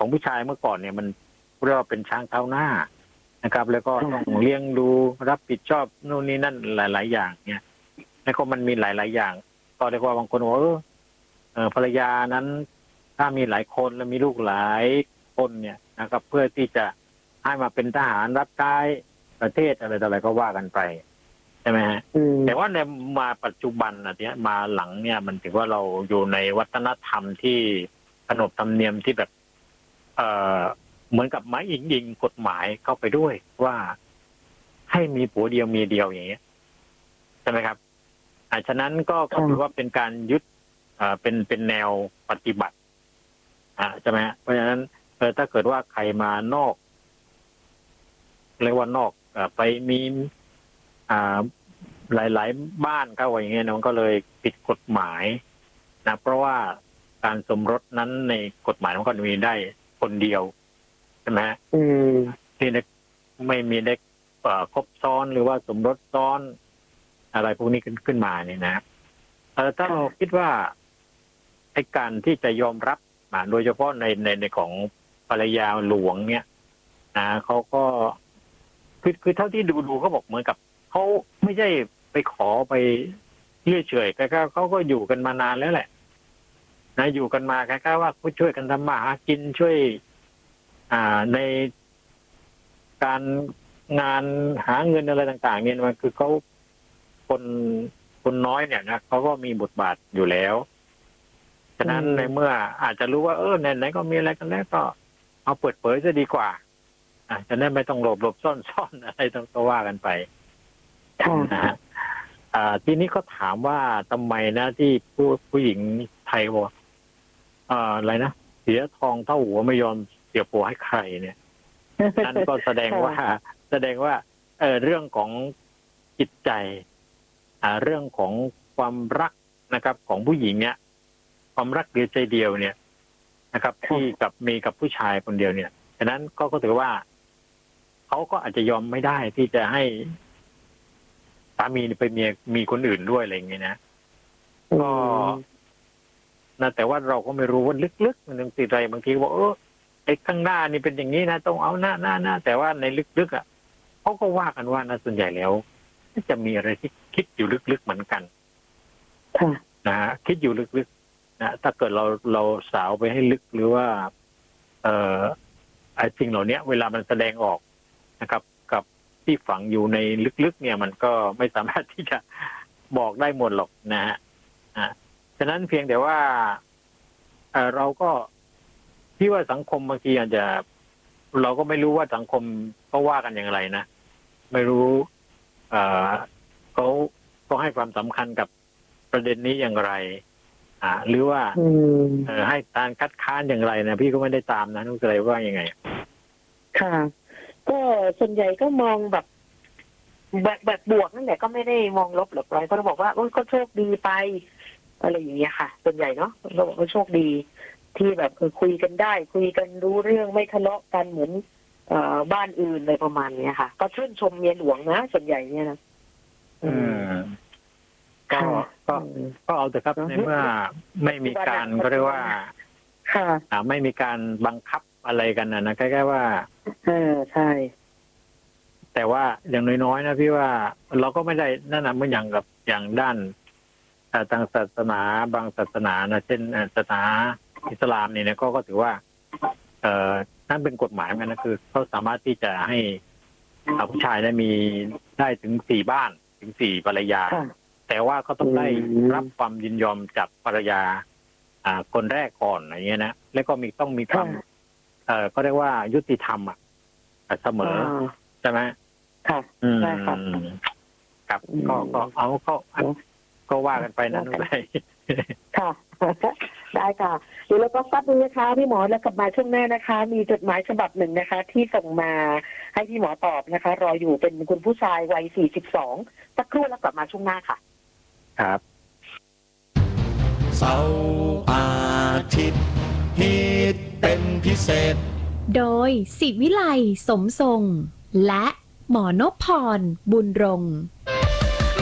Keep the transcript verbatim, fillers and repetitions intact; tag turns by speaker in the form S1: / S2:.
S1: ผู้ชายเมื่อก่อนเนี่ยมันเรียกว่าเป็นช้างเท้าหน้านะครับแล้วก็ต้องเลี้ยงดูรับผิดชอบนู่นนี่นั่นหลายๆอย่างเนี่ยแล้วก็มันมีหลายๆอย่างก็เรียกว่าบางคนว่าเออภรรยานั้นถ้ามีหลายคนและมีลูกหลายคนเนี่ยนะครับเพื่อที่จะให้มาเป็นทหารรับใช้ประเทศอะไรต่ออะไรก็ว่ากันไปใช่ไหมฮะแต่ว่าในมาปัจจุบันนะเนี่ยมาหลังเนี่ยมันถือว่าเราอยู่ในวัฒนธรรมที่ขนบธรรมเนียมที่แบบเอ่อเหมือนกับไม้อิงยิงกฎหมายเข้าไปด้วยว่าให้มีผัวเดียวเมียเดียวอย่างเงี้ยใช่ไหมครับอ่าฉะนั้นก็ก็ถือว่าเป็นการยึดอ่าเป็นเป็นแนวปฏิบัติอ่าใช่ไหมเพราะฉะนั้นเออถ้าเกิดว่าใครมานอกเรียกว่านอกอ่าไปมีอ่าหลายๆบ้านเข้าอย่างเงี้ยมันก็เลยผิดกฎหมายนะเพราะว่าการสมรสนั้นในกฎหมายมันก็มีได้คนเดียวใช่ไหมที่ไม่มีได้ครบซ้อนหรือว่าสมรสซ้อนอะไรพวกนี้ขึ้นขึ้นมาเนี่ยนะเออถ้าเราคิดว่าไอ้การที่จะยอมรับมาโดยเฉพาะในในในของภรรยาหลวงเนี่ยนะเขาก็คือคือเท่าที่ดูดูเขาบอกเหมือนกับเขาไม่ใช่ไปขอไปเรื่อยเฉยแต่เขาก็อยู่กันมานานแล้วแหละนะอยู่กันมาคล้ายๆว่าช่วยกันทำมาหากินช่วยอ่าในการงานหาเงินอะไรต่างๆเนี่ยมันคือเขาคนคนน้อยเนี่ยนะเขาก็มีบทบาทอยู่แล้วฉะนั้นในเมื่ออาจจะรู้ว่าเออไหนๆก็มีอะไรกันแล้วก็เอาเปิดเผยจะดีกว่าอ่าจะได้ไม่ต้องหลบหลบซ่อนซ่อนอะไรต้องก็ว่ากันไปนะฮะอ่าทีนี้เขาถามว่าทำไมนะที่ผู้ผู้หญิงไทยบอกอ่าอะไรนะเสียทองเท่าหัวไม่ยอมเสียผัวให้ใครเนี่ยนั่นก็แสดงว่าแสดงว่าเออเรื่องของจิตใจอ่าเรื่องของความรักนะครับของผู้หญิงเนี่ยความรักเดียวใจเดียวเนี่ยนะครับที่กับมีกับผู้ชายคนเดียวเนี่ยฉะนั้นก็ก็ถือว่าเขาก็อาจจะยอมไม่ได้ที่จะให้สามีไปมีมีคนอื่นด้วยอะไรอย่างเงี้ยนะก็นะแต่ว่าเราก็ไม่รู้ว่าลึกๆมันยังติดอะไรบางทีบอกเออไอ้ข้างหน้านี่เป็นอย่างนี้นะต้องเอาหน้าหน้าหน้าแต่ว่าในลึกๆอ่ะเขาก็ว่ากันว่านะส่วนใหญ่แล้วจะมีอะไรที่คิดอยู่ลึกๆเหมือนกันนะฮะคิดอยู่ลึกๆนะถ้าเกิดเราเราสาวไปให้ลึกหรือว่าเอ่อไอ้สิ่งเหล่านี้เวลามันแสดงออกนะครับกับที่ฝังอยู่ในลึกๆเนี่ยมันก็ไม่สามารถที่จะบอกได้หมดหรอกนะฮะอ่าฉะนั้นเพียงแต่ว่าเอ่อเราก็ที่ว่าสังคมบางทีอาจจะเราก็ไม่รู้ว่าสังคมเขาว่ากันอย่างไรนะไม่รู้เอ่อเขาก็ให้ความสำคัญกับประเด็นนี้อย่างไรอ่าหรือว่าเอ่อให้การคัดค้านอย่างไรนะพี่ก็ไม่ได้ตามนะนุกอะไรว่ายังไง
S2: ค่ะก็ส่วนใหญ่ก็มองแบบแบบแบบบวกนั่นแหละก็ไม่ได้มองลบหรอกอะไรก็บอกว่าโอ้ยก็โชคดีไปอะไรอย่างเงี้ยค่ะส่วนใหญ่เนาะเราบอกว่าโชคดีที่แบบคือคุยกันได้คุยกันรู้เรื่องไม่ทะเลาะกันเหมือนเอ่อบ้านอื่นอะไรประมาณนี้ค่ะก็ชื่นชมเมียหลวงนะส่วนใหญ่เนี่ยนะ
S1: อืมก็ก็ก็เอาแต่ครับในเมื่อไม่มีการก็เรียกว่า
S2: ค่ะ
S1: อ่าไม่มีการบังคับอะไรกันนะนะแค่ว่า
S2: เออใช่
S1: แต่ว่าอย่างน้อยๆนะพี่ว่าเราก็ไม่ได้นั่นนะเมื่ออย่างกับอย่างด้านทางศาสนาบางศาสนานะเช่นศาสนาอิสลามเนี่ยก็ก็ถือว่าเอ่อนั่นเป็นกฎหมายเหมือนกันนะคือเขาสามารถที่จะให้ผู้ชายได้มีได้ถึงสี่บ้านถึงสี่ภรรยาแต่ว่าเขาต้องได้รับความยินยอมจากภรรยาอ่าคนแรกก่อนอย่างเงี้ยนะแล้วก็มีต้องมีความเอ่อก็เรียกว่ายุติธรรมอ่ะเสมอใช่ไหม
S2: ค่ะใช่ครับ
S1: ครับก็ก็เอาก็ก็ว่ากันไปนะนุ้ย
S2: ค่ะได้ค่ะเดี๋ยวเราก็ฟัดดูนะคะพี่หมอแล้วกลับมาช่วงหน้านะคะมีจดหมายฉบับหนึ่งนะคะที่ส่งมาให้พี่หมอตอบนะคะรออยู่เป็นคุณผู้ชายวัยสี่สิบสองสักครู่แล้วกลับมาช่วงหน้าค่ะ
S1: ครับ
S3: เสาร์อาทิตย์ฮิตเป็นพิเศษ
S4: โดยศิวิไลสมทรงและหมอนพพรบุญรงค์